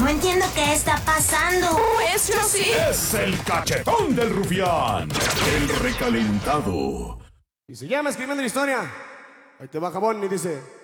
No entiendo qué está pasando. Maestro, sí. Es el cachetón del rufián, el recalentado. Y se llama Escribiendo la Historia. Ahí te va Jabón y dice...